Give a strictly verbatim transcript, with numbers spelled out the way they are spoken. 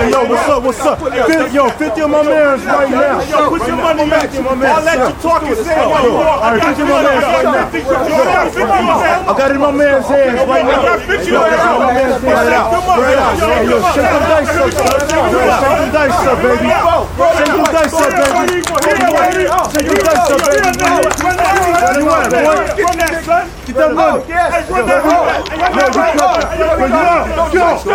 Hey, yo, what's up, what's up? Yo, fifty of my mans right now. Yo, put your money back. I'll let you talk and say what you want. All right, fifty of my mans right now. I got it in my man's hands right now. I got fifty of my man's hands. Hey, yo, shake them dice up, son. Shake them dice up, baby. Shake them dice up, baby. Shake them dice up, baby. What do you want, boy? Run that, son. Get that money. Run that, run that. Yo, yo, yo.